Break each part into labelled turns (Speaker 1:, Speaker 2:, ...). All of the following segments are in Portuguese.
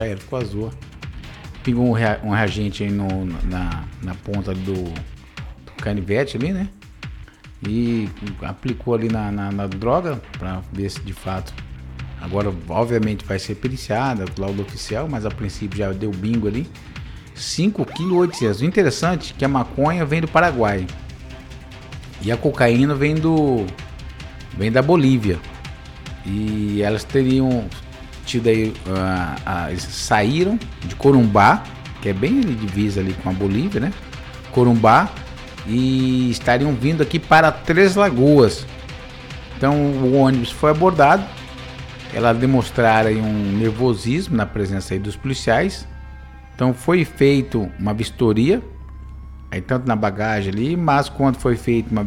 Speaker 1: Ele ficou azul. Pingou um reagente aí na ponta do canivete ali, né? E aplicou ali na droga para ver se de fato. Agora, obviamente, vai ser periciada, laudo oficial, mas a princípio já deu bingo ali. 5,8 kg. O interessante é que a maconha vem do Paraguai e a cocaína vem da Bolívia. E elas teriam tido aí, eles saíram de Corumbá, que é bem divisa ali com a Bolívia, né? Corumbá, e estariam vindo aqui para Três Lagoas. Então o ônibus foi abordado. Ela demonstraram aí um nervosismo na presença aí dos policiais. Então foi feito uma vistoria, aí tanto na bagagem ali, mas quando foi feita uma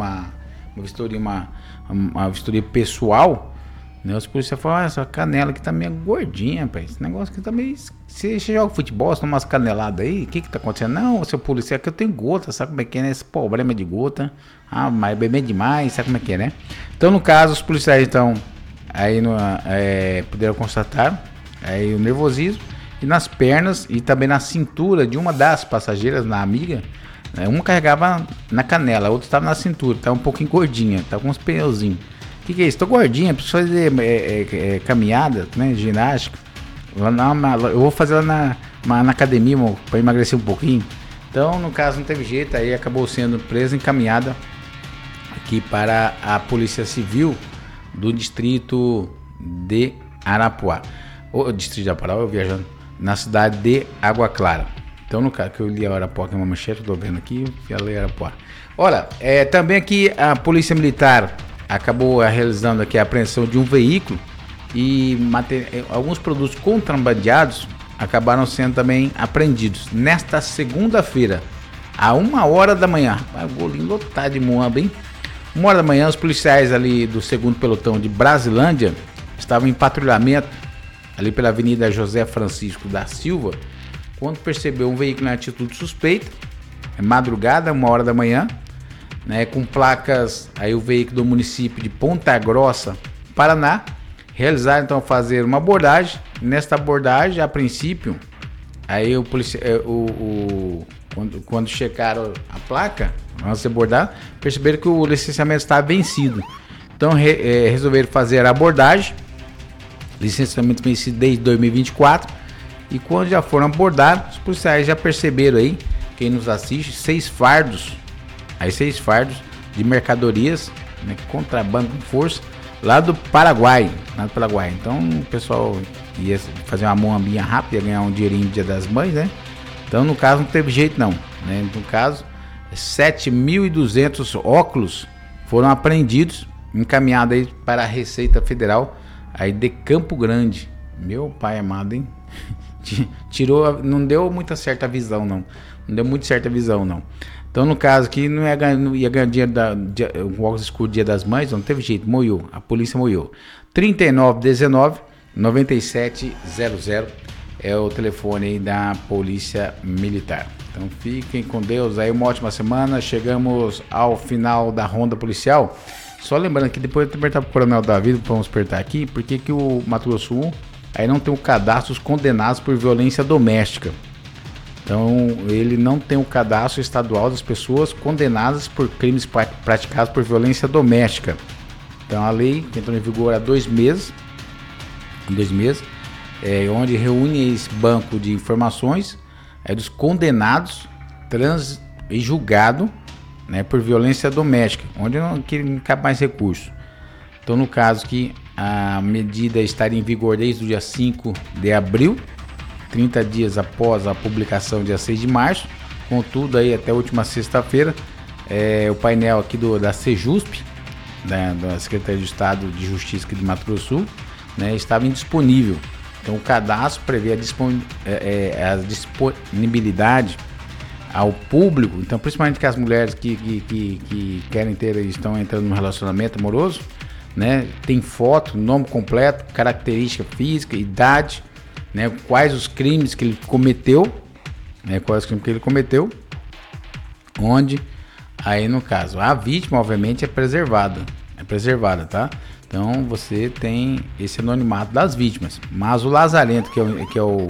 Speaker 1: vistoria pessoal, né, os policiais falaram: essa canela aqui tá meio gordinha, pai. Esse negócio aqui tá meio... Você joga futebol, você toma umas caneladas aí, o que tá acontecendo? Não, seu policial, que eu tenho gota, sabe como é que é, né? Esse problema de gota. Ah, mas beber demais, sabe como é que é, né? Então, no caso, os policiais, então, aí puderam constatar aí o nervosismo, e nas pernas e também na cintura de uma das passageiras, na amiga, né? Uma carregava na canela, a outra estava na cintura, estava um pouquinho gordinha, estava com uns pneuzinhos. O que é isso? Tô gordinha, preciso fazer caminhada, né? Ginástica. Eu vou fazer lá na academia, para emagrecer um pouquinho. Então, no caso, não teve jeito, aí acabou sendo presa e encaminhada aqui para a Polícia Civil do Distrito de Arapuá. O Distrito de Arapuá, eu viajando, na cidade de Água Clara. Então, no caso que eu li Arapuá, que é uma manchete, estou vendo aqui, eu li Arapuá. Olha, também aqui a Polícia Militar acabou realizando aqui a apreensão de um veículo e alguns produtos contrabandeados acabaram sendo também apreendidos nesta segunda-feira, a 1h da manhã. Rapaz, golinho lotado de muamba, hein? 1h da manhã, os policiais ali do 2º Pelotão de Brasilândia estavam em patrulhamento ali pela Avenida José Francisco da Silva, quando percebeu um veículo em atitude suspeita, madrugada, 1h da manhã, né, com placas, aí o veículo do município de Ponta Grossa, Paraná. Realizaram então fazer uma abordagem. Nesta abordagem, a princípio, aí o quando checaram a placa, antes de abordar, perceberam que o licenciamento estava vencido. Então resolveram fazer a abordagem. Licenciamento vencido desde 2024. E quando já foram abordados, os policiais já perceberam aí, quem nos assiste, 6 fardos de mercadorias, né, contrabando com força, lá do Paraguai. Então o pessoal ia fazer uma moambinha rápida, ia ganhar um dinheirinho no Dia das Mães, né? Então no caso não teve jeito não, né? No caso, 7.200 óculos foram apreendidos, encaminhados aí para a Receita Federal aí de Campo Grande. Meu pai amado, hein? Tirou, não deu muita certa visão não. Então, no caso aqui, não ia ganhar dinheiro o óculos escuro Dia das Mães, não teve jeito, moiou, a polícia moiou. 3919-9700 é o telefone aí da Polícia Militar. Então, fiquem com Deus aí, uma ótima semana. Chegamos ao final da ronda policial. Só lembrando que depois de apertar para o Coronel Davi, vamos apertar aqui, porque que o Mato Grosso do Sul aí não tem o cadastro dos condenados por violência doméstica. Então, ele não tem o cadastro estadual das pessoas condenadas por crimes praticados por violência doméstica. Então, a lei que entrou em vigor há 2 meses, onde reúne esse banco de informações dos condenados e julgados, né, por violência doméstica, onde não cabe mais recurso. Então, no caso que a medida estaria em vigor desde o dia 5 de abril, 30 dias após a publicação, dia 6 de março, contudo, aí até a última sexta-feira, o painel aqui da Sejusp, da Secretaria de Estado de Justiça aqui de Mato Grosso do Sul, né, estava indisponível. Então, o cadastro prevê a disponibilidade ao público, então, principalmente que as mulheres que querem estão entrando no relacionamento amoroso, né, tem foto, nome completo, característica física, idade, né, quais os crimes que ele cometeu, onde aí no caso a vítima obviamente é preservada, tá? Então você tem esse anonimato das vítimas. Mas o lazarento, que é o